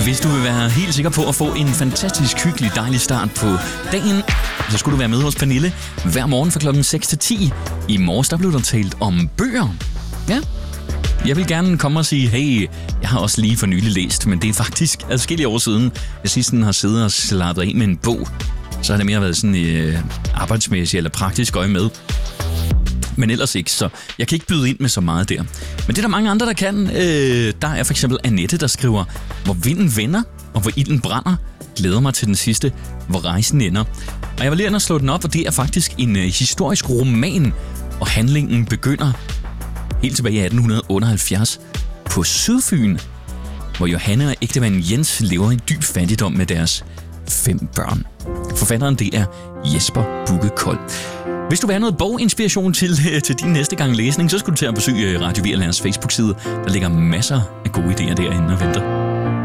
Hvis du vil være helt sikker på at få en fantastisk hyggelig, dejlig start på dagen, så skulle du være med hos Pernille hver morgen fra klokken 6 til 10. I morges der blev der talt om bøger. Ja. Jeg vil gerne komme og sige, hey, jeg har også lige for nylig læst, men det er faktisk adskillige år siden, jeg sidst har siddet og slappet af med en bog. Så har det mere været sådan arbejdsmæssigt eller praktisk øje med. Men ellers ikke, så jeg kan ikke byde ind med så meget der. Men det er der mange andre, der kan. Der er for eksempel Annette, der skriver, hvor vinden vender, og hvor ilden brænder. Glæder mig til den sidste, hvor rejsen ender. Og jeg vil lige slå den op, og det er faktisk en historisk roman, og handlingen begynder helt tilbage i 1878 på Sydfyn, hvor Johanne og ægtemanden Jens lever i dyb fattigdom med deres 5 børn. Forfatteren, det er Jesper Bugge Kold. Hvis du vil have noget boginspiration til din næste gang læsning, så skal du til at besøge Radio Virlanders Facebook-side. Der ligger masser af gode idéer derinde og venter.